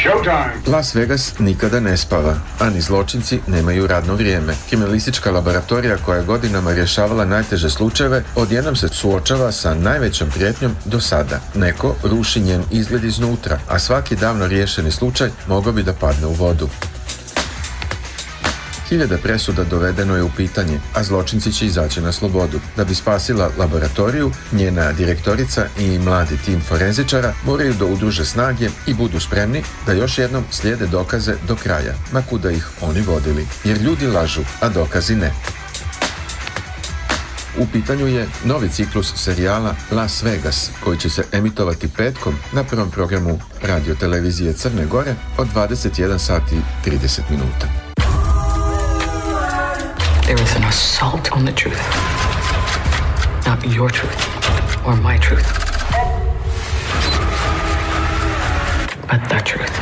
Las Vegas nikada ne spava, a ni zločinci nemaju radno vrijeme. Kriminalistička laboratorija koja je godinama rješavala najteže slučajeve odjednom se suočava sa najvećom prijetnjom do sada. Neko ruši njen izgled iznutra, a svaki davno riješeni slučaj mogao bi da padne u vodu. Hiljade presuda dovedeno je u pitanje, a zločinci će izaći na slobodu. Da bi spasila laboratoriju, njena direktorica i mladi tim forenzičara moraju da udruže snage i budu spremni da još jednom slijede dokaze do kraja, ma kuda ih oni vodili. Jer ljudi lažu, a dokazi ne. U pitanju je novi ciklus serijala Las Vegas, koji će se emitovati petkom na prvom programu radiotelevizije Crne Gore od 21 sati 30 minuta. There is an assault on the truth. Not your truth or my truth, but the truth.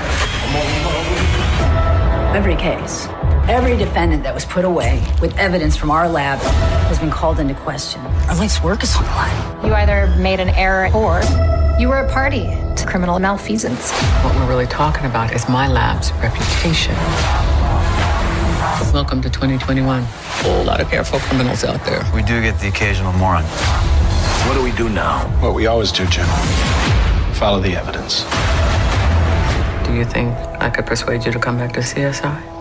Every case, every defendant that was put away with evidence from our lab has been called into question. Our life's work is on the line. You either made an error or you were a party to criminal malfeasance. What we're really talking about is my lab's reputation. Welcome to 2021. A whole lot of careful criminals out there. We do get the occasional moron. What do we do now? What we always do, Jim. Follow the evidence. Do you think I could persuade you to come back to CSI?